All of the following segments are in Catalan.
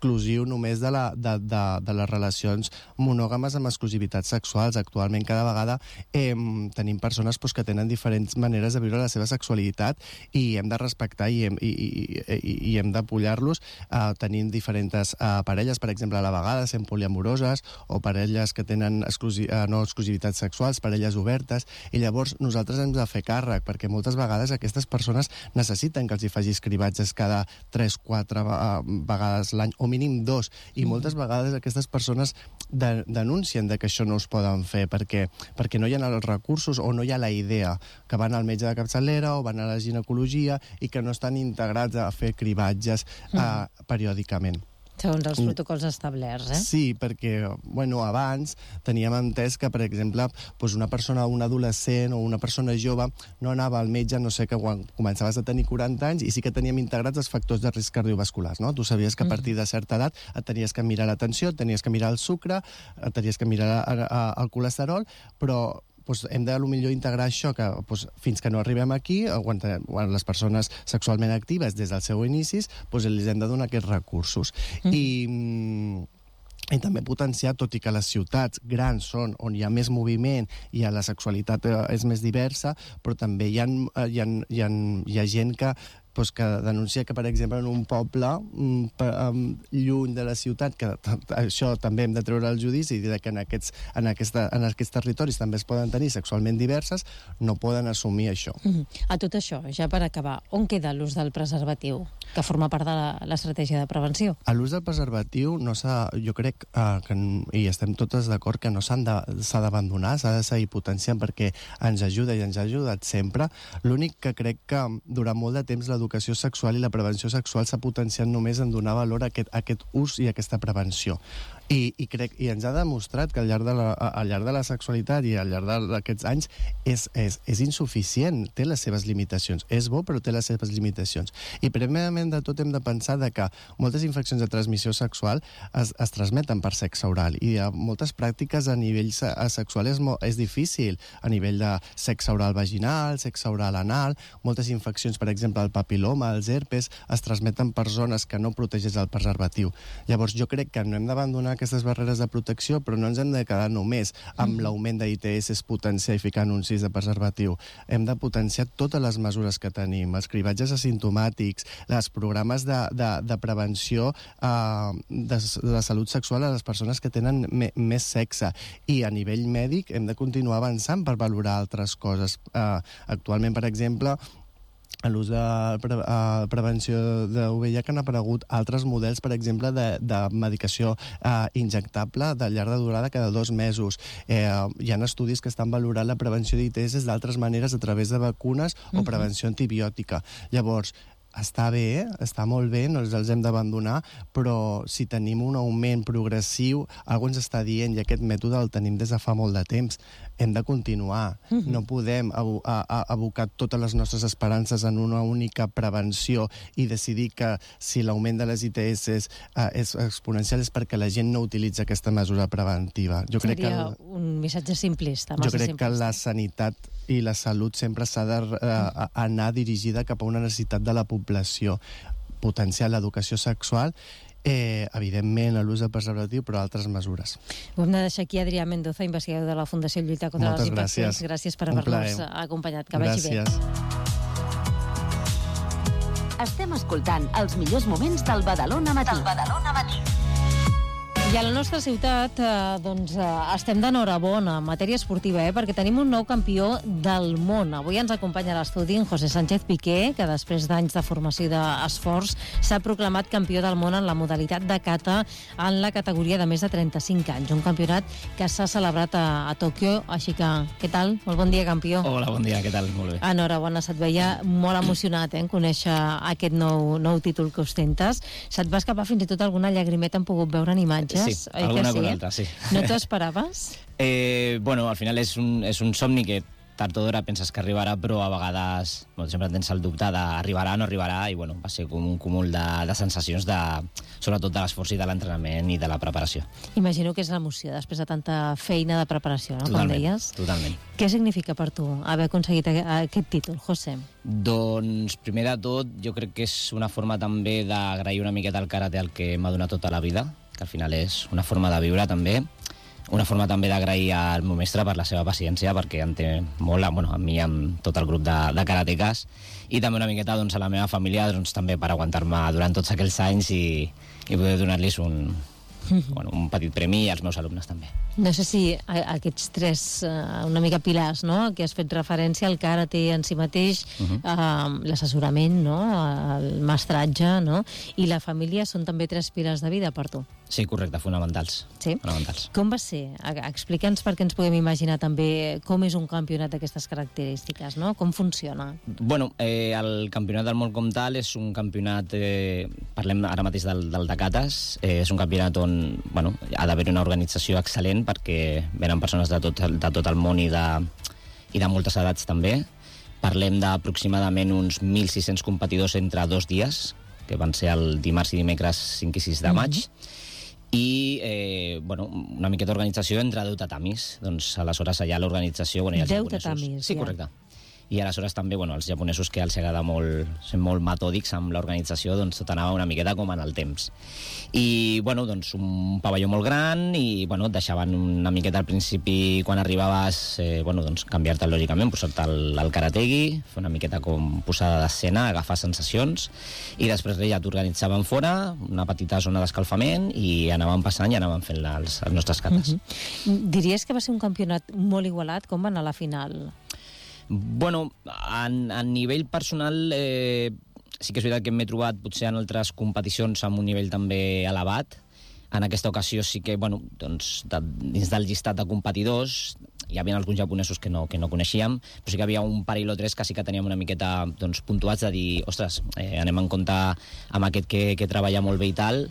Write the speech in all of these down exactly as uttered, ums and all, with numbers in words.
exclusiu només de, la, de, de, de les relacions monògames amb exclusivitats sexuals. Actualment cada vegada eh, tenim persones pues, que tenen diferents maneres de viure la seva sexualitat i hem de respectar i hem, i, i, i, i hem d'apollar-los eh, tenint diferents eh, parelles, per exemple, a la vegada sent poliamoroses o parelles que tenen exclusi eh, no exclusivitats sexuals, parelles obertes, i llavors nosaltres hem de fer càrrec, perquè moltes vegades aquestes persones necessiten que els hi facis cribatges cada tres quatre vegades l'any, o mínim dos, i moltes vegades aquestes persones de, denuncien de que això no es poden fer perquè, perquè no hi ha els recursos o no hi ha la idea, que van al metge de capçalera o van a la ginecologia i que no estan integrats a fer cribatges eh, periòdicament. Segons els protocols establerts, eh? Sí, perquè, bueno, abans teníem entès que, per exemple, doncs una persona, un adolescent o una persona jove no anava al metge, no sé, que quan començaves a tenir quaranta anys, i sí que teníem integrats els factors de risc cardiovasculars, no? Tu sabies que a partir de certa edat et tenies que mirar la tensió, tenies que mirar el sucre, et tenies que mirar el colesterol, però doncs hem de potser integrar això, que doncs, fins que no arribem aquí, quan, quan les persones sexualment actives des dels seus inicis, doncs els hem de donar aquests recursos. Mm. I... i també potenciar, tot i que les ciutats grans són on hi ha més moviment i la sexualitat és més diversa, però també hi ha, hi ha, hi ha, hi ha gent que pues que denuncia que, per exemple, en un poble um, um, lluny de la ciutat, que això també hem de treure el judici, i que en aquests, en, aquesta, en aquests territoris també es poden tenir sexualment diverses, no poden assumir això. Mm. A tot això, ja per acabar, on queda l'ús del preservatiu, que forma part de l'estratègia de prevenció? A l'ús del preservatiu, no s'ha, jo crec uh, que, i estem totes d'acord, que no s'ha d'abandonar, s'ha de seguir potenciant perquè ens ajuda i ens ha ajudat sempre. L'únic que crec que durant molt de temps la l'educació sexual i la prevenció sexual s'ha potenciat només en donar valor a aquest, a aquest ús i a aquesta prevenció. I, i, crec, i ens ha demostrat que al llarg de la, al llarg de la sexualitat i al llarg d'aquests anys és, és, és insuficient, té les seves limitacions. És bo, però té les seves limitacions. I primerament de tot hem de pensar de que moltes infeccions de transmissió sexual es, es transmeten per sexe oral, i hi ha moltes pràctiques a nivell sexual és, és difícil, a nivell de sexe oral vaginal, sexe oral anal, moltes infeccions, per exemple, el papiloma, els herpes, es transmeten per zones que no protegeix el preservatiu. Llavors jo crec que no hem d'abandonar aquestes barreres de protecció, però no ens hem de quedar només amb mm. l'augment d'I T S potenciar i ficar anuncis de preservatiu. Hem de potenciar totes les mesures que tenim, els cribatges asimptomàtics, els programes de, de, de prevenció eh, de, de la salut sexual a les persones que tenen me, més sexe, i a nivell mèdic hem de continuar avançant per valorar altres coses. Eh, actualment, per exemple, a l'ús de pre uh, prevenció de V I H han aparegut altres models, per exemple, de, de medicació uh, injectable de llarga durada cada dos mesos. Eh, hi ha estudis que estan valorant la prevenció d'I T S d'altres maneres a través de vacunes o prevenció antibiòtica. Llavors, està bé, està molt bé, no els hem d'abandonar, però si tenim un augment progressiu, algú ens està dient, i aquest mètode el tenim des de fa molt de temps, hem de continuar. Mm-hmm. No podem abocar totes les nostres esperances en una única prevenció i decidir que si l'augment de les I T S és, uh, és exponencial és perquè la gent no utilitza aquesta mesura preventiva. Jo crec Seria que el, un missatge simplista, massa jo crec simplista. que la sanitat i la salut sempre s'ha d'anar uh, dirigida cap a una necessitat de la població, potenciar l'educació sexual, eh, evidentment l'ús del preservatiu, però altres mesures. Ho hem de deixar aquí. Adrià Mendoza, investigador de la Fundació Lluita contra Moltes les Infeccions. gràcies. Gràcies per haver-nos acompanyat. Que vagi bé. Gràcies. Estem escoltant els millors moments del Badalona Matí. Del Badalona Matí. I a la nostra ciutat eh, doncs, eh, estem d'enhorabona en matèria esportiva, eh, perquè tenim un nou campió del món. Avui ens acompanya a l'estudi en José Sánchez Piqué, que després d'anys de formació i d'esforç s'ha proclamat campió del món en la modalitat de kata en la categoria de més de trenta-cinc anys. Un campionat que s'ha celebrat a, a Tòquio. Així que, què tal? Molt bon dia, campió. Hola, bon dia, què tal? Molt bé. Enhorabona, se't veia molt emocionat eh, en conèixer aquest nou, nou títol que ostentes. Se't va escapar fins i tot alguna llagrimeta, hem pogut veure en imatges. Sí, alguna sí? con altra, sí. No t'ho esperaves? Eh, bueno, al final és un, és un somni que tard o d'hora penses que arribarà, però a vegades bueno, sempre tens el dubte d'arribarà o no arribarà, i bueno, va ser com un cúmul de, de sensacions, de, sobretot de l'esforç i de l'entrenament i de la preparació. Imagino que és l'emoció, després de tanta feina de preparació, no? Totalment, com deies. Totalment. Què significa per tu haver aconseguit aquest títol, José? Doncs, primer de tot, jo crec que és una forma també d'agrair una miqueta al karate el que m'ha donat tota la vida, que al final és una forma de viure també, una forma també d'agrair al meu mestre per la seva paciència, perquè en té molt, bueno, a mi i amb tot el grup de, de karatekas, i també una miqueta doncs, a la meva família doncs, també per aguantar-me durant tots aquells anys i, i poder donar-los un, bueno, un petit premi, i als meus alumnes també. No sé si aquests tres uh, una mica pilars, no?, que has fet referència al karate en si mateix, uh-huh. uh, l'assessorament, no?, el mestratge, no?, i la família són també tres pilars de vida per tu. Sí, correcte, fonamentals. Sí? Fonamentals. Com va ser? Explica'ns perquè ens podem imaginar també com és un campionat d'aquestes característiques, no? Com funciona? Bueno, eh, el campionat del món com tal és un campionat, eh, parlem ara mateix del, del de Cates, eh, és un campionat on bueno, ha d'haver una organització excel·lent perquè venen persones de tot, de tot el món i de, i de moltes edats també. Parlem d'aproximadament uns mil sis-cents competidors entre dos dies, que van ser el dimarts i dimecres cinc i sis de maig, mm-hmm. i eh, bueno, una miqueta d'organització entre deu tatamis. Doncs aleshores allà l'organització... Bueno, deu tatamis, sí, ja. Correcte. I aleshores també, bueno, els japonesos, que els agrada molt ser molt metòdics amb l'organització, doncs tot anava una miqueta com en el temps. I, bueno, doncs un pavelló molt gran i, bueno, et deixaven una miqueta al principi, quan arribaves, eh, bueno, doncs canviar-te lògicament, posar-te el, el karategi, fer una miqueta com posada d'escena, agafar sensacions, i després ja t'organitzaven fora, una petita zona d'escalfament, i anàvem passant i anàvem fent les, les nostres cates. Mm-hmm. Diries que va ser un campionat molt igualat? Com va anar a la final? Bueno, a, a nivell personal eh, sí que és veritat que m'he trobat potser en altres competicions amb un nivell també elevat. En aquesta ocasió sí que, bueno, doncs, de, dins del llistat de competidors hi havia alguns japonesos que no, que no coneixíem, però sí que hi havia un parell o tres que sí que teníem una miqueta doncs, puntuats de dir, ostres, eh, anem en compte amb aquest que, que treballa molt bé i tal.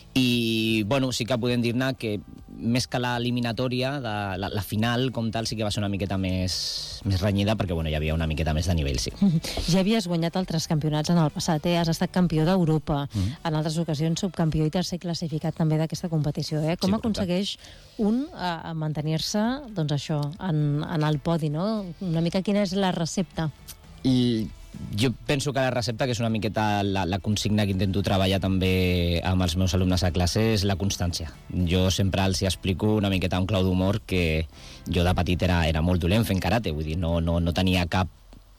I, bueno, sí que podem dir-ne que més que l'eliminatòria, la, la final com tal, sí que va ser una miqueta més, més renyida, perquè, bueno, hi havia una miqueta més de nivell, sí. Ja havies guanyat altres campionats en el passat, eh? Has estat campió d'Europa, mm. en altres ocasions subcampió i tercer classificat també d'aquesta competició, eh? Com sí, aconsegueix un a, a mantenir-se, doncs això, en, en el podi, no? Una mica quina és la recepta? I jo penso que la recepta, que és una miqueta la, la consigna que intento treballar també amb els meus alumnes a classe, és la constància. Jo sempre els explico una miqueta un clau d'humor que jo de petit era, era molt dolent fent karate, vull dir, no, no, no tenia cap...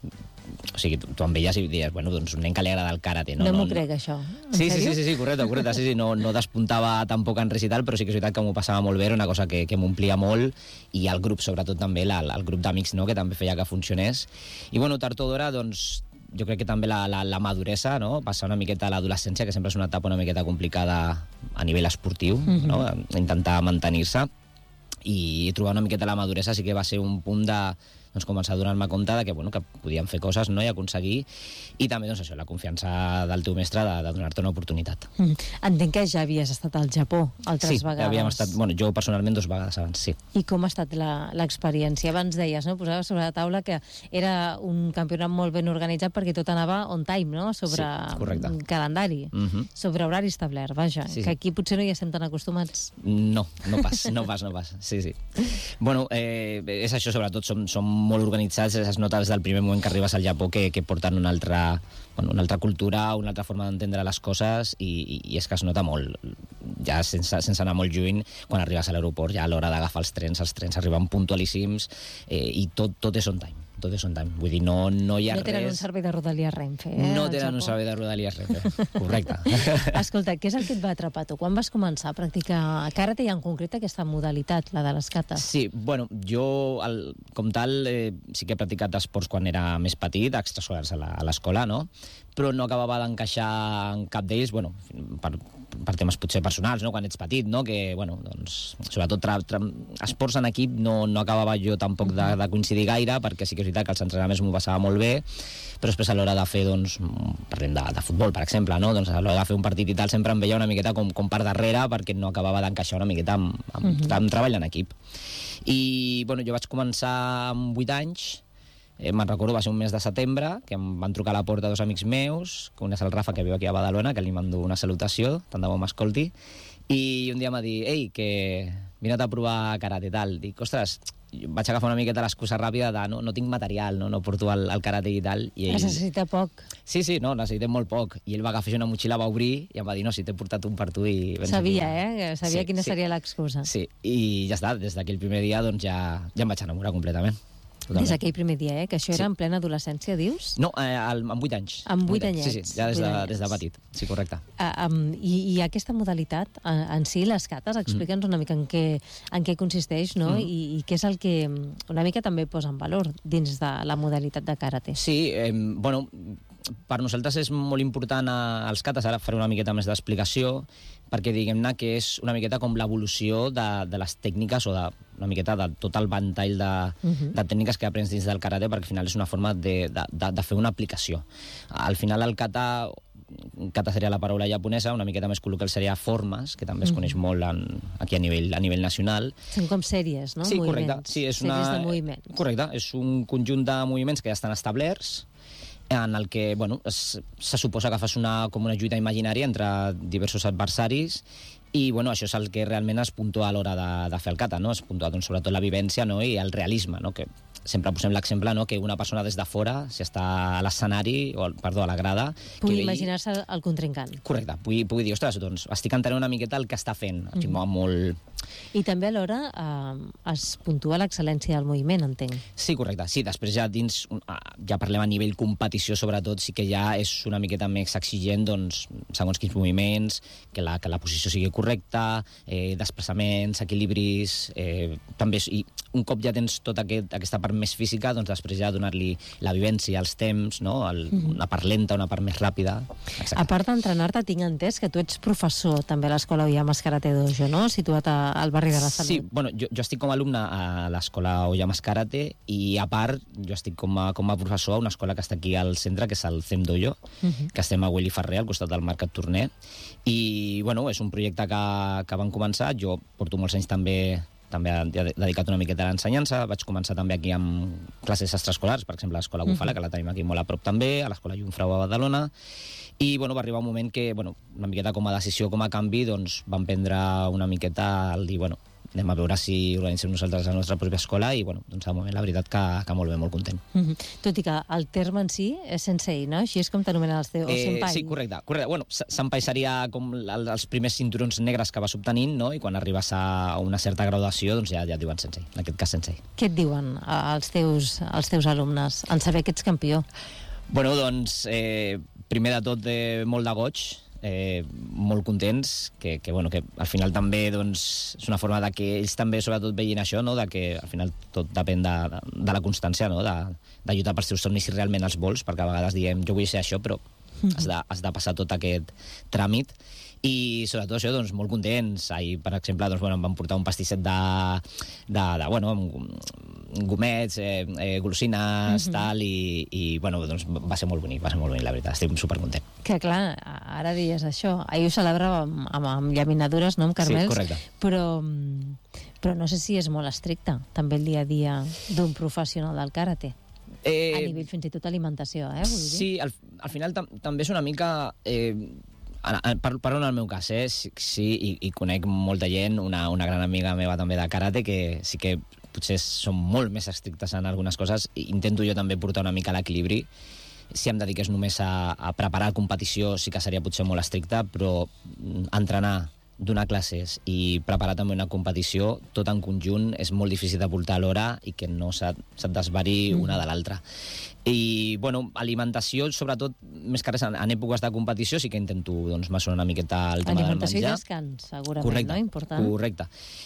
O sigui, tu, tu em veies i dius, bueno, doncs un nen que li agrada el karate. No, no, no m'ho no, crec, això. Sí, sí, sí, sí, sí, correcte, correcte. Sí, sí, no, no despuntava tampoc en res i tal, però sí que és veritat que m'ho passava molt bé, era una cosa que, que m'omplia molt, i el grup, sobretot també, la, el grup d'amics, no?, que també feia que funcionés. I, bueno, tard o d'hora, doncs, jo crec que també la, la, la maduresa, no?, passar una miqueta a l'adolescència, que sempre és una etapa una miqueta complicada a nivell esportiu, mm-hmm. no?, intentar mantenir-se, i trobar una miqueta la maduresa sí que va ser un punt de... doncs començar a donar-me compte de que, bueno, que podíem fer coses, no?, i aconseguir, i també doncs això, la confiança del teu mestre de, de donar-te una oportunitat. Mm. Entenc que ja havies estat al Japó altres sí, vegades. Sí, havíem estat, bueno, jo personalment dues vegades abans, sí. I com ha estat l'experiència? Abans deies, no?, posaves sobre la taula que era un campionat molt ben organitzat perquè tot anava on time, no?, sobre sí, calendari, mm-hmm. sobre horari establert, vaja, sí, que aquí potser no hi estem tan acostumats. No, no pas, no pas, no pas, sí, sí. Bueno, eh, és això, sobretot, som, som molt organitzats, es nota des del primer moment que arribes al Japó que, que porten una altra, bueno, una altra cultura, una altra forma d'entendre les coses, i, i, i és que es nota molt, ja sense, sense anar molt lluny, quan arribes a l'aeroport, ja a l'hora d'agafar els trens, els trens arriben puntualíssims, eh, i tot, tot és on time. Tot és on time. Vull dir, no, no hi ha res... No tenen res... un servei de Rodalies Renfe, eh? No tenen un servei de Rodalies Renfe, correcte. Escolta, què és el que et va atrapar tu? Quan vas començar a practicar karate i en concret aquesta modalitat, la de les cates? Sí, bueno, jo, el, com tal, eh, sí que he practicat esports quan era més petit, extraescolars a l'escola, no? Però no acabava d'encaixar en cap d'ells, bueno, per, per temes potser personals, no?, quan ets petit, no?, que, bueno, doncs, sobretot tra, tra, esports en equip no, no acabava jo tampoc de, de coincidir gaire, perquè sí que és veritat que els entrenaments m'ho passava molt bé, però després a l'hora de fer, doncs, parlem de, de futbol, per exemple, no?, doncs a l'hora de fer un partit i tal sempre em veia una miqueta com, com per darrere, perquè no acabava d'encaixar una miqueta amb, amb, uh-huh. amb treball en equip. I, bueno, jo vaig començar amb vuit anys, Eh, me'n recordo, va ser un mes de setembre, que em van trucar a la porta dos amics meus, que un és el Rafa, que viu aquí a Badalona, que li mando una salutació, tant de bo m'escolti, i un dia em va dir, ei, que vine a provar karate i tal. Dic, ostres, vaig agafar una miqueta l'excusa ràpida de no, no tinc material, no, no porto el, el karate i tal. I ell... Es necessita poc. Sí, sí, no, necessitem molt poc. I ell va agafar una motxilla, va obrir i em va dir, no, si t'he portat un per tu i... Sabia, eh? Sabia sí, quina sí. seria l'excusa. Sí, i ja està, des d'aquell primer dia doncs ja, ja em vaig enamorar completament. Totalment. Des d'aquell primer dia, eh? Que això Sí. era en plena adolescència, dius? No, eh, al, amb vuit anys. Amb vuit anys. anyets. Sí, sí, ja des de, Vuit des de anyets. petit. Sí, correcte. Uh, um, i, I aquesta modalitat, en, en si, les cates, explica'ns una mica en què, en què consisteix, no? Mm. I, I què és el que una mica també posa en valor dins de la modalitat de karate. Sí, eh, bueno, per nosaltres és molt important a, als cates, ara faré una miqueta més d'explicació, perquè diguem-ne que és una miqueta com l'evolució de, de les tècniques o de, una miqueta de tot el ventall de, Mhm. de tècniques que aprens dins del karate, perquè al final és una forma de, de, de, de fer una aplicació. Al final el kata, kata seria la paraula japonesa, una miqueta més col·loquial seria formes, que també es coneix molt en, aquí a nivell, a nivell nacional. Són com sèries, no? Sí, Moviments. correcte. Sí, és sèries una... de moviments. Correcte, és un conjunt de moviments que ja estan establerts, en el que bueno, es, se suposa que fas una, com una lluita imaginària entre diversos adversaris i bueno, això és el que realment es puntua a l'hora de, de fer el kata, no? Es puntua doncs, sobretot la vivència, no? I el realisme, no? Que sempre posem l'exemple, no? Que una persona des de fora, si està a l'escenari, o perdó, a la grada... Pugui que imaginar-se el contrincant. Correcte, pugui, pugui dir, ostres, doncs estic entenent una miqueta el que està fent, mm. Mhm. molt... I també alhora eh, es puntua l'excel·lència del moviment, entenc. Sí, correcte. Sí, després ja dins, ja parlem a nivell competició, sobretot, sí que ja és una miqueta més exigent, doncs, segons quins moviments, que la, que la posició sigui correcta, eh, desplaçaments, equilibris, eh, també, i un cop ja tens tota aquest, aquesta part més física, doncs després ja donar-li la vivència, els temps, no? El, Mhm. una part lenta, una part més ràpida. Exacte. A part d'entrenar-te, tinc entès que tu ets professor també a l'Escola Oyamas Karate Dojo, no? Situat a, al barri de la Salut. Sí, bueno, jo, jo estic com a alumne a l'escola Oyamas Karate i a part jo estic com a, com a professor a una escola que està aquí al centre, que és el Cem Dojo, Mhm. que estem a Willy Ferrer, al costat del Mercat Torner. I, bueno, és un projecte que, que van començar. Jo porto molts anys també també he dedicat una miqueta a l'ensenyança. Vaig començar també aquí amb classes extraescolars, per exemple, a l'Escola Bufala, que la tenim aquí molt a prop també, a l'Escola Jungfrau a Badalona. I bueno, va arribar un moment que, bueno, una miqueta com a decisió, com a canvi, doncs vam prendre una miqueta el dir, bueno, anem a veure si organitzem nosaltres la nostra pròpia escola i, bueno, doncs de moment la veritat que, que molt bé, molt content. Mhm. Tot i que el terme en si és sensei, no? Així és com t'anomenen els teus, o senpai. Sí, correcte. correcte. Bueno, s- senpai seria com el- els primers cinturons negres que vas obtenint, no? I quan arribes a una certa graduació, doncs ja, ja et diuen sensei, en aquest cas sensei. Què et diuen eh, els teus, els teus alumnes en saber que ets campió? Bueno, doncs, eh, primer de tot, eh, molt de goig, eh, molt contents, que, que, bueno, que al final també doncs, és una forma de que ells també sobretot vegin això, no? De que al final tot depèn de, de, de la constància, no? de, de lluitar pels teus somnis si realment els vols, perquè a vegades diem jo vull ser això, però has de, has de passar tot aquest tràmit. I sobretot això, doncs, molt contents. Ahir, per exemple, doncs, bueno, em van portar un pastisset de, de, de bueno, amb gomets, eh, eh, golosines, Mhm. tal, i, i bueno, doncs, va ser molt bonic, va ser molt bonic, la veritat. Estic supercontent. Que clar, ara dies això. Ahir ho celebràvem amb, amb llaminadures, no?, amb carmels. Sí, correcte. Però, però no sé si és molt estricte, també el dia a dia d'un professional del karate. Eh, A nivell fins i tot alimentació, eh? Vull dir. Sí, al, al final tam, també és una mica... Eh, per, per en el meu cas, eh, sí, sí i, i conec molta gent, una, una gran amiga meva també de karate, que sí que potser són molt més estrictes en algunes coses, i intento jo també portar una mica l'equilibri. Si em dediqués només a, a preparar competició sí que seria potser molt estricte, però entrenar, donar classes i preparar també una competició, tot en conjunt, és molt difícil de portar a l'hora i que no se't, se't desvari una de l'altra. I, bueno, alimentació, sobretot, més que res, en, en èpoques de competició sí que intento, doncs, mesurar una miqueta el tema del Alimentació i menjar. descans, segurament, Correcte, no? Important. correcte.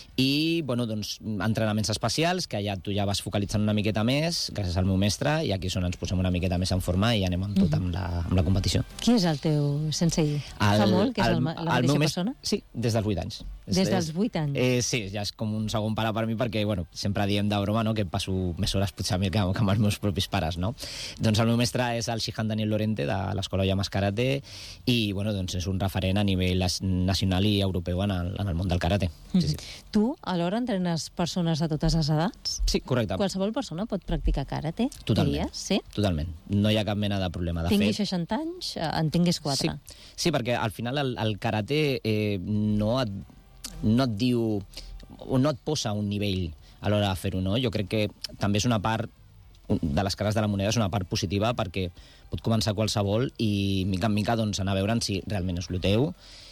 I, bueno, doncs, entrenaments especials, que ja tu ja vas focalitzant una miqueta més, gràcies al meu mestre, i aquí és on ens posem una miqueta més en forma i anem amb tot amb la, amb la competició. Qui és el teu sensei? Fa molt que és el, la mateixa meu persona? Sí, des dels vuit anys. Des dels vuit anys? Eh, sí, ja és com un segon pare per mi, perquè, bueno, sempre diem de broma, no?, que passo més hores potser a mi que, que amb els meus propis pares, no? Doncs el meu mestre és el Shihan Daniel Lorente, de l'Escola Llamas Karate, i bueno, doncs és un referent a nivell nacional i europeu en el, en el món del karate. Sí, sí. Tu, alhora, entrenes persones de totes les edats? Sí, correcte. Qualsevol persona pot practicar karate? Totalment. Diries? Sí? Totalment. No hi ha cap mena de problema. De Tinguis fet, seixanta anys, en tinguis quatre. Sí, sí, perquè al final el, el karate eh, no, et, no et diu o no et posa un nivell a l'hora de fer-ho, no? Jo crec que també és una part de les cares de la moneda, és una part positiva perquè pot començar qualsevol i mica en mica doncs, anar a veure si realment és el teu,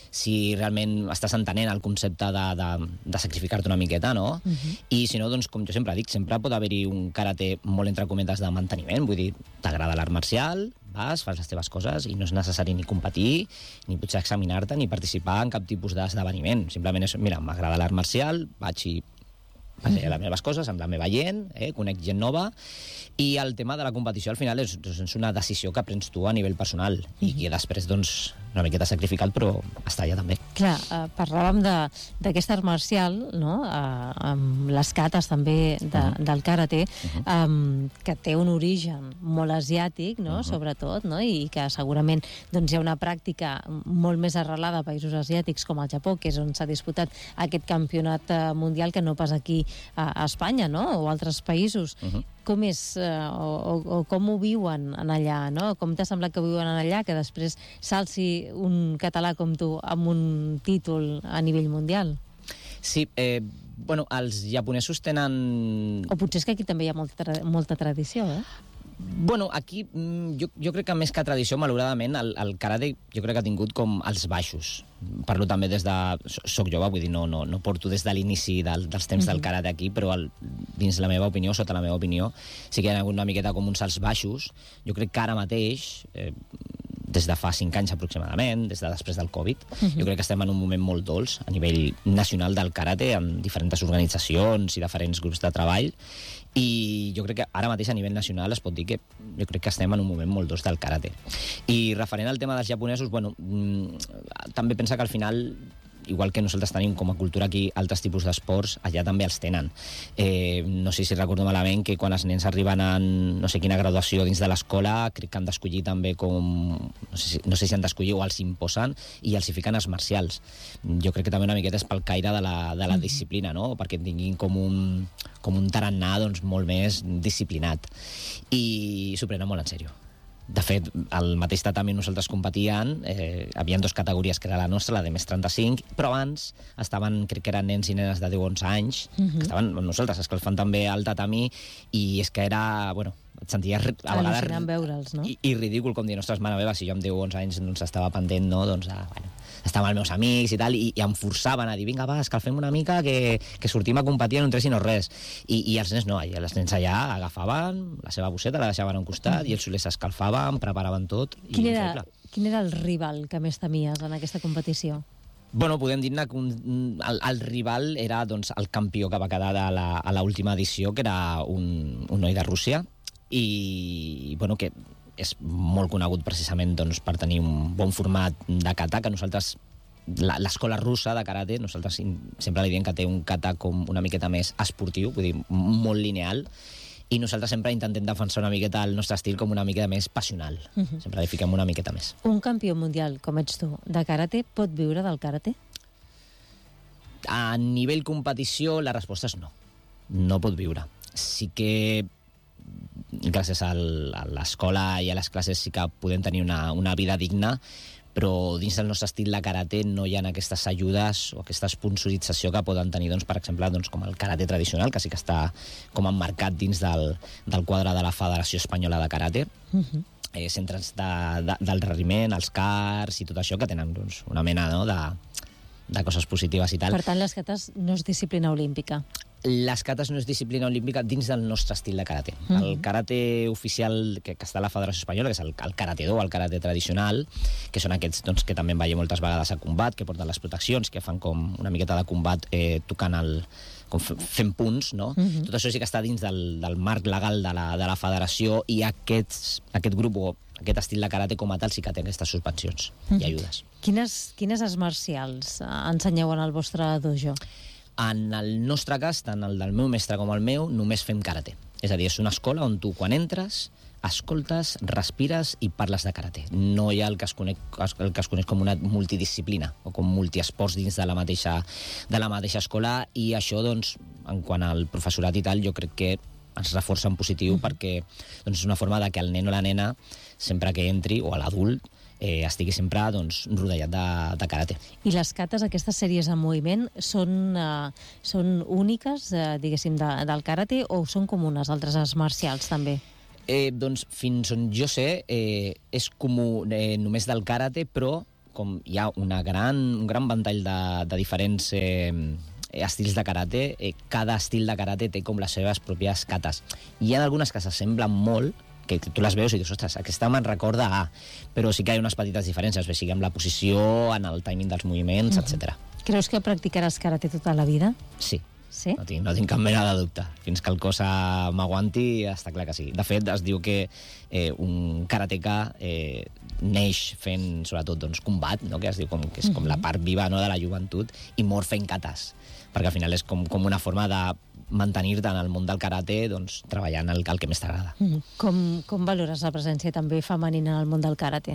si realment estàs entenent el concepte de, de, de sacrificar-te una miqueta, no? Uh-huh. I si no, doncs, com jo sempre dic, sempre pot haver-hi un karate molt entre cometes de manteniment, vull dir, t'agrada l'art marcial, vas, fas les teves coses i no és necessari ni competir, ni potser examinar-te, ni participar en cap tipus d'esdeveniment. Simplement és, mira, m'agrada l'art marcial, vaig i faig les meves coses amb la meva gent, eh, conec gent nova, i el tema de la competició al final és, és una decisió que prens tu a nivell personal i que després, doncs, una miqueta sacrificat, però està allà també. Clar, eh, parlàvem d'aquest art marcial, no?, eh, amb les cates també de, uh-huh. del karate, uh-huh. eh, que té un origen molt asiàtic, no?, uh-huh. sobretot, no?, i que segurament doncs, hi ha una pràctica molt més arrelada a països asiàtics com el Japó, que és on s'ha disputat aquest campionat eh, mundial, que no pas aquí a, a Espanya, no?, o altres països. Uh-huh. Com és, eh, o, o, o com ho viuen en allà, no? Com t'ha semblat que viuen en allà, que després s'alci un català com tu amb un títol a nivell mundial? Sí, eh, bueno, els japonesos tenen... O potser és que aquí també hi ha molta, tra molta tradició, eh? Bueno, aquí jo, jo crec que més que tradició, malauradament, el, el karate jo crec que ha tingut com els baixos. Parlo també des de... Soc jove, vull dir, no, no, no porto des de l'inici del, dels temps mm-hmm. del karate aquí, però el, dins la meva opinió, sota la meva opinió, sí que hi ha hagut una miqueta com uns salts baixos. Jo crec que ara mateix... Eh, des de fa cinc anys aproximadament, des de després del Covid. Uh-huh. Jo crec que estem en un moment molt dolç a nivell nacional del karate, amb diferents organitzacions i diferents grups de treball, i jo crec que ara mateix a nivell nacional es pot dir que jo crec que estem en un moment molt dolç del karate. I referent al tema dels japonesos, bueno, mmm, també pensa que al final, igual que nosaltres tenim com a cultura aquí altres tipus d'esports, allà també els tenen. Eh, no sé si recordo malament que quan els nens arriben a no sé quina graduació dins de l'escola, crec que han d'escollir també com... No sé, si, no sé si han d'escollir o els imposen i els hi fiquen els marcials. Jo crec que també una miqueta és pel caire de la, de la disciplina, no? Perquè tinguin com un, com un tarannà doncs, molt més disciplinat. I s'ho prenen molt en sèrio. De fet, al mateix tatami nosaltres competíem, eh, havia dues categories, que era la nostra, la de més trenta-cinc, però abans estaven, crec que eren nens i nenes de deu a onze anys, uh-huh. que estaven amb nosaltres, escalfant també al tatami, i és que era, bueno, et senties a vegades... Al·lucinant veure'ls, no? I, I ridícul, com dir, ostres, mare meva, si jo amb deu o onze anys doncs, estava pendent, no?, doncs, ah, bueno, estava amb els meus amics i tal, i, i em forçaven a dir, vinga, va, escalfem una mica, que, que sortim a competir en un tres i no res. I, i els nens no, i els nens allà agafaven la seva bosseta, la deixaven a un costat, mm. i els solers s'escalfaven, preparaven tot. Quin era, quin era el rival que més temies en aquesta competició? Bueno, podem dir-ne que un, el, el rival era doncs, el campió que va quedar a la, a l'última edició, que era un, un noi de Rússia, i bueno, que és molt conegut precisament doncs, per tenir un bon format de kata, que nosaltres, l'escola russa de karate, nosaltres sempre li diem que té un kata com una miqueta més esportiu, vull dir, molt lineal, i nosaltres sempre intentem defensar una miqueta el nostre estil com una miqueta més passional. Uh-huh. Sempre li fiquem una miqueta més. Un campió mundial com ets tu, de karate, pot viure del karate? A nivell competició, la resposta és no. No pot viure. Sí que gràcies a l'escola i a les classes sí que podem tenir una, una vida digna, però dins del nostre estil de karate no hi ha aquestes ajudes o aquesta sponsorització que poden tenir, doncs, per exemple, doncs, com el karate tradicional, que sí que està com emmarcat dins del, del quadre de la Federació Espanyola de Karate. Uh-huh. eh, centres de, de, del rendiment, els cars i tot això, que tenen doncs, una mena, no?, de, de coses positives i tal. Per tant, les cates no és disciplina olímpica. Les cates no és disciplina olímpica dins del nostre estil de karate. Mm. El karate oficial que, que està a la Federació Espanyola, que és el, el karate do, el karate tradicional, que són aquests doncs, que també en veiem moltes vegades a combat, que porten les proteccions, que fan com una miqueta de combat eh, tocant el... com fent punts, no? Mm-hmm. Tot això sí que està dins del, del marc legal de la, de la federació, i aquests, aquest grup o aquest estil de karate com a tal sí que té aquestes suspensions mm-hmm. i ajudes. Quines, quines arts marcials ensenyeu en el vostre dojo? En el nostre cas, tant el del meu mestre com el meu, només fem karate. És a dir, és una escola on tu, quan entres, escoltes, respires i parles de karate. No hi ha el que es coneix, el que es coneix com una multidisciplina o com multiesports dins de la mateixa, de la mateixa escola, i això, doncs, en quant al professorat i tal, jo crec que ens reforça en positiu, mm-hmm. perquè doncs, és una forma de que el nen o la nena, sempre que entri, o l'adult, eh, estigui sempre doncs, rodellat de, de karate. I les cates, aquestes sèries en moviment, són, uh, són úniques, uh, diguéssim, de, del karate, o són com unes altres arts marcials, també? Eh, doncs, fins on jo sé, eh, és comú eh, només del karate, però com hi ha una gran, un gran ventall de, de diferents eh, estils de karate, eh, cada estil de karate té com les seves pròpies kates. Hi ha algunes que s'assemblen molt, que tu les veus i dius, ostres, aquesta me'n recorda a... Però sí que hi ha unes petites diferències, o sigui, amb la posició, en el timing dels moviments, mm-hmm. etcètera. Creus que practicaràs karate tota la vida? Sí. Sí? No tinc, no tinc cap mena de dubte. Fins que el cos m'aguanti, està clar que sí. De fet, es diu que eh, un karateka eh, neix fent, sobretot, doncs, combat, no? Que es diu com, que és com la part viva, no?, de la joventut, i mor fent katas, perquè al final és com, com una forma de mantenir-te en el món del karate, doncs, treballant el, el que més t'agrada. Mm. Com, com valores la presència també femenina en el món del karate?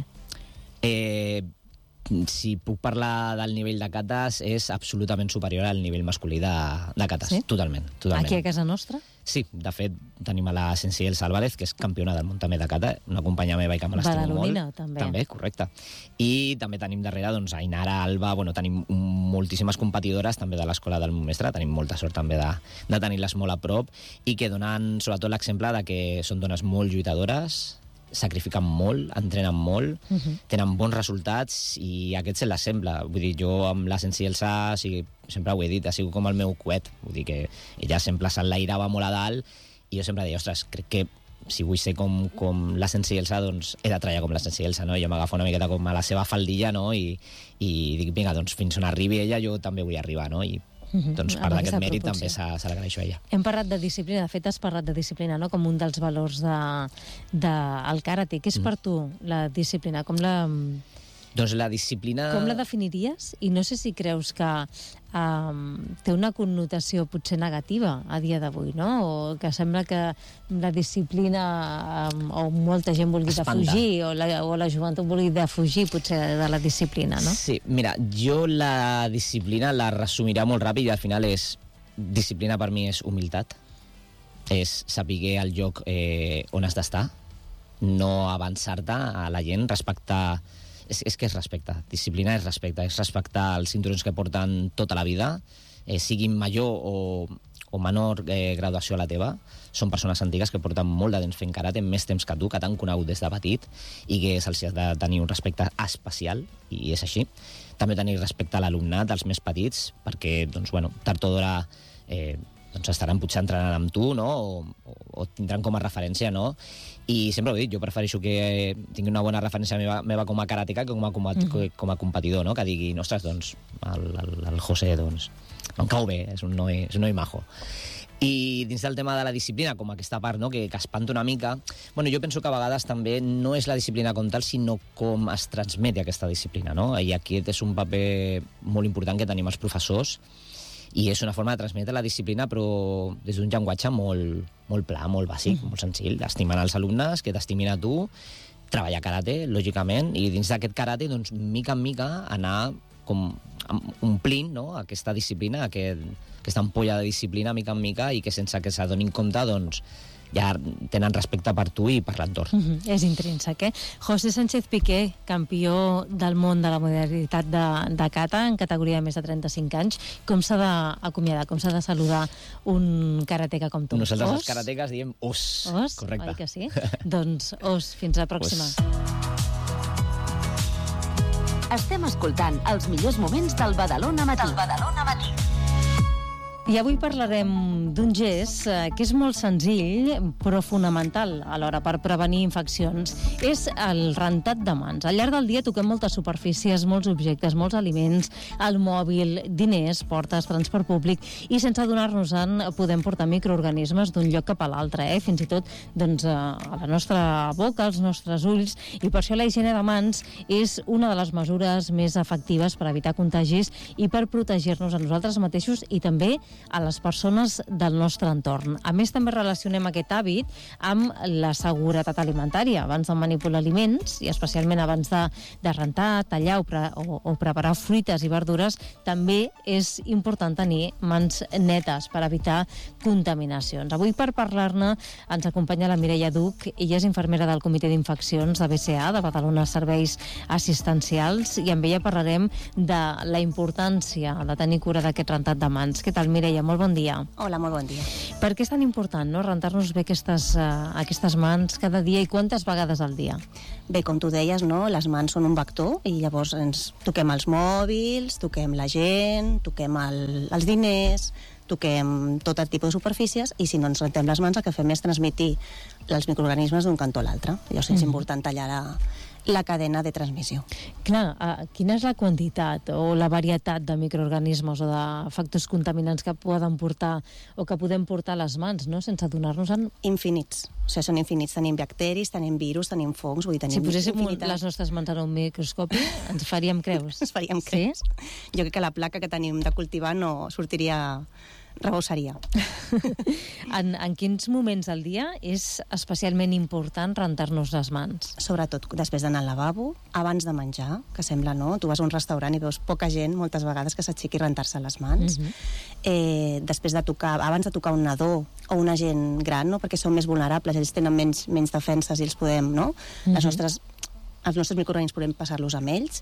Eh... Si puc parlar del nivell de katas, és absolutament superior al nivell masculí de, de katas. Sí? Totalment, totalment. Aquí a casa nostra? Sí, de fet, tenim a la Sensei Elsa Álvarez, que és campiona del món també de kata, una companya meva i que me l'estimo molt. Badalonina, també. També, correcte. I també tenim darrere, doncs, Ainara, Alba, bueno, tenim moltíssimes competidores també de l'escola del meu mestre, tenim molta sort també de, de tenir-les molt a prop, i que donen, sobretot, l'exemple de que són dones molt lluitadores, sacrifiquen molt, entrenen molt, uh-huh. tenen bons resultats, i aquest se l'exemple. Vull dir, jo amb la Sensei Elsa, o sigui, sempre ho he dit, ha sigut com el meu coet. Vull dir que ella sempre s'enlairava molt a dalt, i jo sempre deia, ostres, crec que si vull ser com, com la Sensei Elsa, doncs he de treballar com la Sensei Elsa, no? Jo m'agafo una miqueta com a la seva faldilla, no? I, i dic, vinga, doncs fins on arribi ella, jo també vull arribar, no? I doncs part d'aquest mèrit també se, se l'agraeixo a ella. Hem parlat de disciplina, de fet has parlat de disciplina, no?, com un dels valors del de, de karate. Què és per tu la disciplina? Com la... Doncs la disciplina... Com la definiries? I no sé si creus que um, té una connotació potser negativa a dia d'avui, no? O que sembla que la disciplina um, o molta gent vulgui defugir, o la, o la joventut vulgui defugir potser de la disciplina, no? Sí, mira, jo la disciplina la resumiré molt ràpid, i al final és... Disciplina per mi és humilitat, és saber el lloc eh, on has d'estar, no avançar-te a la gent, respectar... És, és que és respecte. Disciplina és respecte. És respectar els cinturons que porten tota la vida, eh, siguin major o, o menor eh, graduació a la teva. Són persones antigues que porten molt de temps fent karate, més temps que tu, que t'han conegut des de petit, i que se'ls ha de tenir un respecte especial, i és així. També tenir respecte a l'alumnat, als més petits, perquè, doncs, bueno, tard o d'hora eh, doncs estaran potser entrenant amb tu, no? O, o, o tindran com a referència, no? I sempre ho he dit, jo prefereixo que tingui una bona referència meva, meva com a karateka que com a, com a, mm. com a competidor, no? Que digui, ostres, doncs, el, el, el José, doncs, em cau bé, és un noi, és un noi majo. I dins del tema de la disciplina, com aquesta part, no?, que, que espanta una mica, bueno, jo penso que a vegades també no és la disciplina com tal, sinó com es transmet aquesta disciplina, no? I aquest és un paper molt important que tenim els professors, i és una forma de transmetre la disciplina, però des d'un llenguatge molt, molt pla, molt bàsic, mm. molt senzill, estimant els alumnes, que t'estimin a tu, treballar karate, lògicament, i dins d'aquest karate, doncs, mica en mica, anar com omplint, no?, aquesta disciplina, aquest, aquesta ampolla de disciplina, mica en mica, i que sense que s'adonin compte, doncs, ja tenen respecte per tu i per l'entorn. Mm-hmm. És intrínsec, eh? José Sánchez Piqué, campió del món de la modalitat de, de kata en categoria de més de trenta-cinc anys. Com s'ha d'acomiadar, com s'ha de saludar un karateka com tu? Nosaltres os? Els karatekas diem os. Os? Correcte. Oi que sí? Doncs os, fins la pròxima. Os. Estem escoltant els millors moments del Badalona Matí. Del Badalona Matí. I avui parlarem d'un gest eh, que és molt senzill, però fonamental alhora per prevenir infeccions. És el rentat de mans. Al llarg del dia toquem moltes superfícies, molts objectes, molts aliments, el mòbil, diners, portes, transport públic, i sense adonar-nos-en podem portar microorganismes d'un lloc cap a l'altre, eh? Fins i tot doncs, a la nostra boca, als nostres ulls, i per això la higiene de mans és una de les mesures més efectives per evitar contagis i per protegir-nos a nosaltres mateixos i també a les persones del nostre entorn. A més, també relacionem aquest hàbit amb la seguretat alimentària. Abans de manipular aliments, i especialment abans de, de rentar, tallar o, pre, o, o preparar fruites i verdures, també és important tenir mans netes per evitar contaminacions. Avui, per parlar-ne, ens acompanya la Mireia Duch. Ella és infermera del Comitè d'Infeccions de B C A, de Badalona Serveis Assistencials, i amb ella parlarem de la importància de tenir cura d'aquest rentat de mans. Què tal, Mireia? Molt bon dia. Hola, molt bon dia. Per què és tan important, no?, rentar-nos bé aquestes, uh, aquestes mans cada dia i quantes vegades al dia? Bé, com tu deies, no?, les mans són un vector i llavors ens toquem els mòbils, toquem la gent, toquem el, els diners, toquem tot el tipus de superfícies i si no ens rentem les mans el que fem és transmetir els microorganismes d'un cantó a l'altre. Llavors és mm. important tallar la, la cadena de transmissió. Clar, uh, quina és la quantitat o la varietat de microorganismes o de factors contaminants que poden portar o que podem portar a les mans, no?, sense adonar-nos-en? Infinits. O sigui, són infinits. Tenim bacteris, tenim virus, tenim fongs, vull dir, tenim si poséssim infinitat. Les nostres mans en un microscopi, ens faríem creus. Ens faríem creus. Sí? Jo crec que la placa que tenim de cultivar no sortiria... rebossaria. en, en quins moments del dia és especialment important rentar-nos les mans? Sobretot després d'anar al lavabo, abans de menjar, que sembla, no? Tu vas a un restaurant i veus poca gent, moltes vegades, que s'aixequi a rentar-se les mans. Uh-huh. eh, després de tocar, abans de tocar un nadó o una gent gran, no? Perquè són més vulnerables, ells tenen menys, menys defenses i els podem, no? Uh-huh. Les nostres, els nostres microorganismes podem passar-los amb ells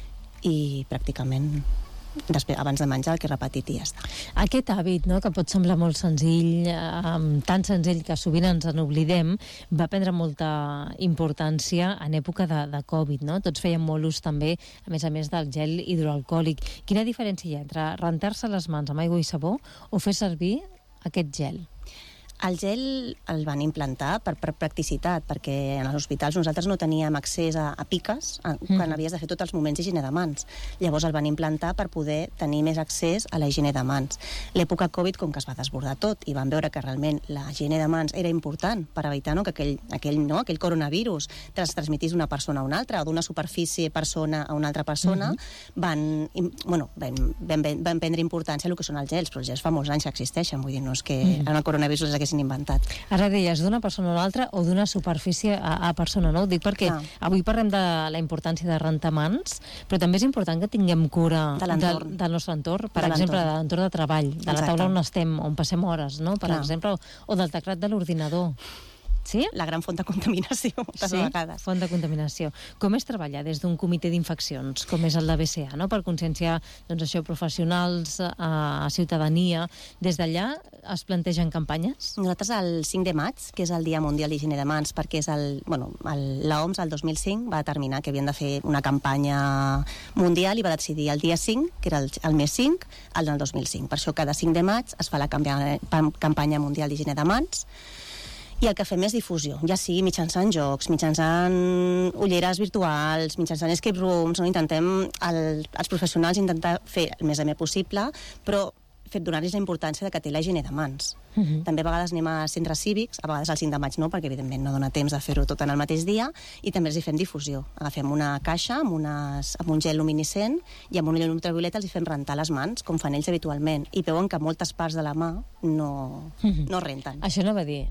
i pràcticament... Després, abans de menjar, el que he repetit i ja està. Aquest hàbit, no?, que pot semblar molt senzill, eh, tan senzill que sovint ens en oblidem, va prendre molta importància en època de, de Covid, no? Tots feien molt ús també, a més a més, del gel hidroalcohòlic. Quina diferència hi ha entre rentar-se les mans amb aigua i sabó o fer servir aquest gel? El gel el van implantar per, per practicitat, perquè en els hospitals nosaltres no teníem accés a, a piques a, mm. quan havies de fer tots els moments d'higiene de mans. Llavors el van implantar per poder tenir més accés a la higiene de mans. L'època Covid, com que es va desbordar tot i van veure que realment la higiene de mans era important per evitar, no?, que aquell, aquell, no, aquell coronavirus es transmetís d'una persona a una altra o d'una superfície persona a una altra persona, mm-hmm. van, bueno, van, van, van prendre importància el que són els gels, però els gels fa molts anys que existeixen, vull dir, no és que mm. en el coronavirus els haguessin inventat. Ara deies d'una persona a una altra o d'una superfície a, a persona, no? Ho dic perquè ah. avui parlem de la importància de rentar mans, però també és important que tinguem cura de del, del nostre entorn, per de exemple, de l'entorn de treball, de Exacte. La taula on estem, on passem hores, no?, per Clar. exemple, o, o del teclat de l'ordinador. Sí? La gran font de contaminació, moltes sí? vegades. Font de contaminació. Com és treballar des d'un comitè d'infeccions, com és el de B C A, no?, per conscienciar, doncs, això, professionals, a ciutadania? Des d'allà es plantegen campanyes? Nosaltres el cinc de maig, que és el Dia Mundial d'Higiene de Mans, perquè és el, bueno, l'O M S el dos mil cinc va determinar que havien de fer una campanya mundial i va decidir el dia cinc, que era el, el mes cinc, el del dos mil cinc. Per això cada cinc de maig es fa la campanya, campanya mundial d'higiene de mans. I el que fem és difusió, ja sigui mitjançant jocs, mitjançant ulleres virtuals, mitjançant escape rooms, no? Intentem, el, els professionals intentar fer el més amè possible, però fet donar-los la importància de que té la higiene de mans. Uh-huh. També a vegades anem a centres cívics, a vegades al cinc de maig no, perquè evidentment no dona temps de fer-ho tot en el mateix dia, i també els hi fem difusió. Agafem una caixa amb, unes, amb un gel luminescent i amb un llum ultravioleta els hi fem rentar les mans, com fan ells habitualment, i veuen que moltes parts de la mà no, uh-huh. no renten. Això no va dir,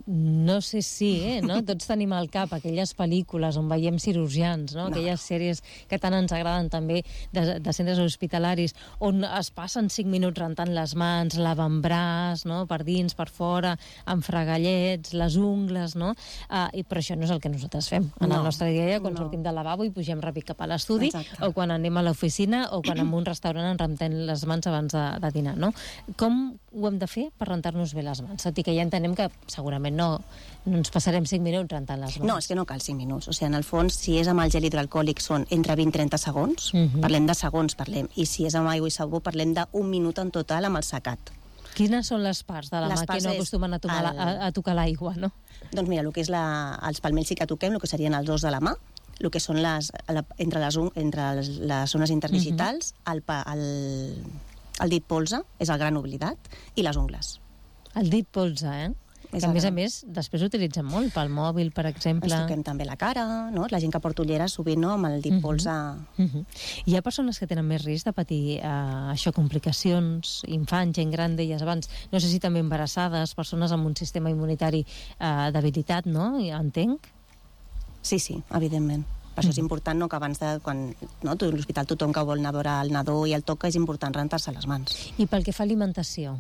no sé si, eh, no? Tots tenim al cap aquelles pel·lícules on veiem cirurgians, no? Aquelles no. sèries que tant ens agraden també de, de centres hospitalaris, on es passen cinc minuts rentant les mans, l'avantbraç, no?, per dins, per fora, amb fregallets, les ungles, no? Uh, i però això no és el que nosaltres fem en no, el nostre dia a dia, quan no. sortim del lavabo i pugem ràpid cap a l'estudi, o quan anem a l'oficina, o quan en un restaurant ens rentem les mans abans de, de dinar, no? Com ho hem de fer per rentar-nos bé les mans? Tot i que ja entenem que segurament no, no ens passarem cinc minuts rentant les mans. No, és que no cal cinc minuts. O sigui, en el fons, si és amb el gel hidroalcohòlic són entre vint i trenta segons, uh-huh. parlem de segons, parlem. I si és amb aigua i sabó, parlem d'un minut en total amb el secat. Quines són les parts de la Les mà que parts no és acostumen a, tomar el- la, a, a tocar l'aigua, no? Doncs mira, el que és la, els palmells sí que toquem, el que serien els os de la mà, el que són les, la, entre, les, un- entre les, les zones interdigitals, uh -huh. el, pa- el, el dit polze, és el gran oblidat, i les ungles. El dit polze, eh? És Que, a el més a gran. més, després utilitzen molt pel mòbil, per exemple. Ens toquem també la cara, no? La gent que porta ulleres sovint, no?, amb el dit Mhm. polze... Uh -huh. Hi ha persones que tenen més risc de patir eh, això, complicacions, infants, gent gran, deies abans, no sé si també embarassades, persones amb un sistema immunitari eh, debilitat, no? I entenc. Sí, sí, evidentment. Per això és important, no?, que abans de... Quan, no, tu, a l'hospital tothom que vol anar a veure el nadó i el toca, és important rentar-se les mans. I pel que fa a alimentació,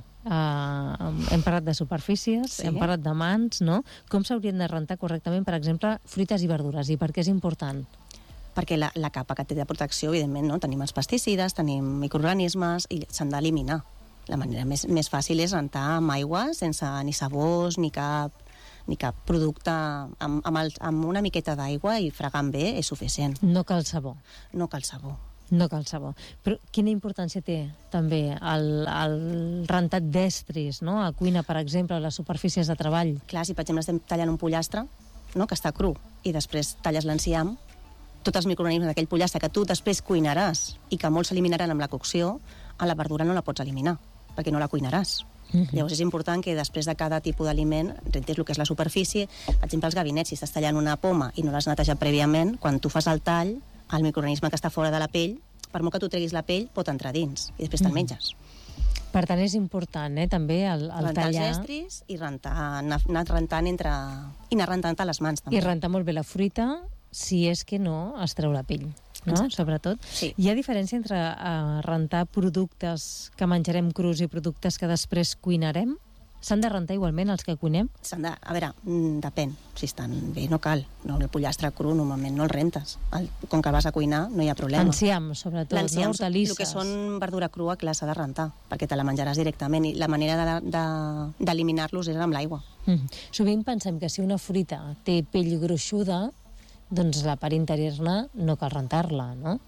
eh, hem parlat de superfícies, Sí. hem parlat de mans, no? Com s'haurien de rentar correctament, per exemple, fruites i verdures, i per què és important? Perquè la, la capa que té de protecció, evidentment, no? Tenim els pesticides, tenim microorganismes i s'han d'eliminar. La manera més, més fàcil és rentar amb aigua, sense ni sabors, ni cap, ni cap producte... Amb, amb, el, amb una miqueta d'aigua i fregant bé és suficient. No cal sabó. No cal sabó. No cal sabó. Però quina importància té també el, el rentat d'estris, no? A cuina, per exemple, a les superfícies de treball. Clar, si per exemple estem tallant un pollastre, no?, que està cru, i després talles l'enciam, tots els microorganismes d'aquell pollastre que tu després cuinaràs i que molts s'eliminaran amb la cocció, a la verdura no la pots eliminar, perquè no la cuinaràs. Mhm. Llavors és important que després de cada tipus d'aliment rentis el que és la superfície. Per exemple, els gabinets, si estàs tallant una poma i no l'has netejat prèviament, quan tu fas el tall, el microorganisme que està fora de la pell, per molt que tu treguis la pell, pot entrar dins i després te'l menges. Per tant, és important, eh, també, el, el Rentar tallar... els estris i rentar, anar, anar rentant entre... i anar rentant a les mans, també. I rentar molt bé la fruita, si és que no es treu la pell, no? Exacte. Sobretot. Sí. Hi ha diferència entre uh, rentar productes que menjarem crus i productes que després cuinarem? S'han de rentar igualment els que cuinem? S'han de, a veure, mm, depèn. Si estan bé, no cal. No, el pollastre cru normalment no el rentes. El, com que vas a cuinar, no hi ha problema. Enciam, sobretot, no? L'enciam, Hortalisses. el que són verdura crua, clar, s'ha de rentar, perquè te la menjaràs directament. I la manera de- de- d'eliminar-los de, és amb l'aigua. Mm. Sovint pensem que si una fruita té pell gruixuda, doncs la part interior no cal rentar-la, no?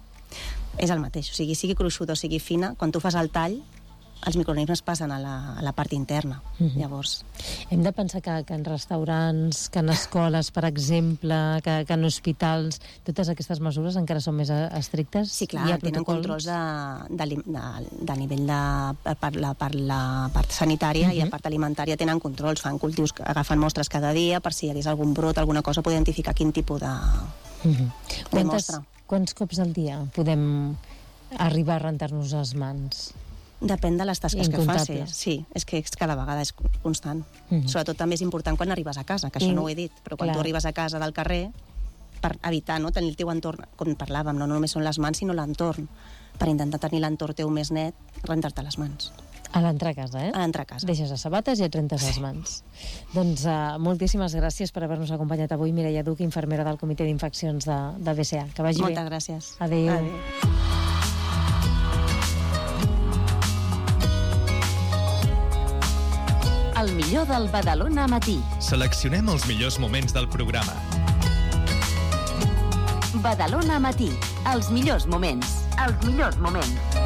És el mateix. O sigui, sigui gruixuda o sigui fina, quan tu fas el tall, els microorganismes passen a la, a la part interna. Mhm. Llavors, Hem de pensar que, que en restaurants, que en escoles, per exemple, que, que en hospitals, totes aquestes mesures encara són més eh, estrictes? sí, clar, Hi ha tenen protocols? controls de, de, lim- de, de nivell de... per la, per la part sanitària Mhm. i a part alimentària tenen controls, fan cultius, agafen mostres cada dia per si hi hagués algun brot, alguna cosa, poder identificar quin tipus de... Mhm. Quantes, mostra. quants cops al dia podem arribar a rentar-nos les mans? Depèn de les tasques que Incomptables. facis. Sí, és que és cada vegada és constant. Mhm. Sobretot també és important quan arribes a casa, que això I- no ho he dit, però quan clar. tu arribes a casa del carrer, per evitar no, tenir el teu entorn, com parlàvem, no, no només són les mans, sinó l'entorn. Per intentar tenir l'entorn teu més net, rentar-te les mans. A l'entrar a casa, eh? A l'entrar a casa. Deixes les sabates i et rentes les mans. Doncs uh, moltíssimes gràcies per haver-nos acompanyat avui, Mireia Duc, infermera del Comitè d'Infeccions de, de B C A. Que vagi Moltes bé. gràcies. Adéu. Adéu. El millor del Badalona Matí. Seleccionem els millors moments del programa. Badalona Matí. Els millors moments. Els millors moments.